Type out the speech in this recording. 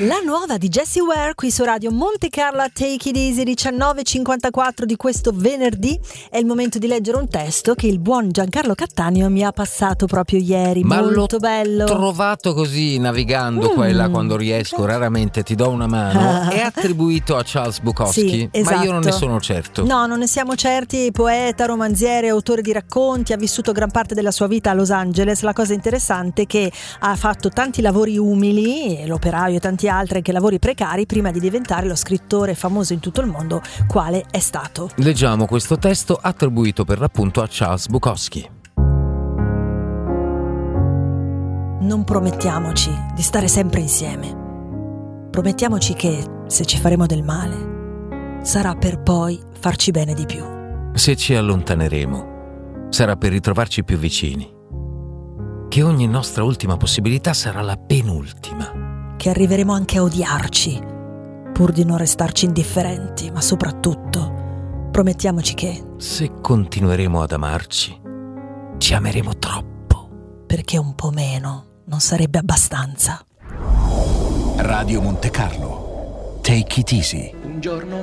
La nuova di Jessie Ware qui su Radio Monte Carlo, Take It Easy, 19:54 di questo venerdì. È il momento di leggere un testo che il buon Giancarlo Cattaneo mi ha passato proprio ieri. Ma molto bello. Trovato così navigando qua e là quando riesco, raramente ti do una mano. È attribuito a Charles Bukowski, Sì, esatto. ma io non ne sono certo. No, non ne siamo certi. Poeta, romanziere, autore di racconti, ha vissuto gran parte della sua vita a Los Angeles. La cosa interessante è che ha fatto tanti lavori umili, l'operaio e tanti altri, anche lavori precari, prima di diventare lo scrittore famoso in tutto il mondo quale è stato. Leggiamo questo testo attribuito per l'appunto a Charles Bukowski. Non promettiamoci di stare sempre insieme. Promettiamoci che, se ci faremo del male, sarà per poi farci bene di più. Se ci allontaneremo, sarà per ritrovarci più vicini. Che ogni nostra ultima possibilità sarà la penultima. Che arriveremo anche a odiarci, pur di non restarci indifferenti, ma soprattutto promettiamoci che, se continueremo ad amarci, ci ameremo troppo. perché un po' meno non sarebbe abbastanza. Radio Monte Carlo, Take It Easy. Un giorno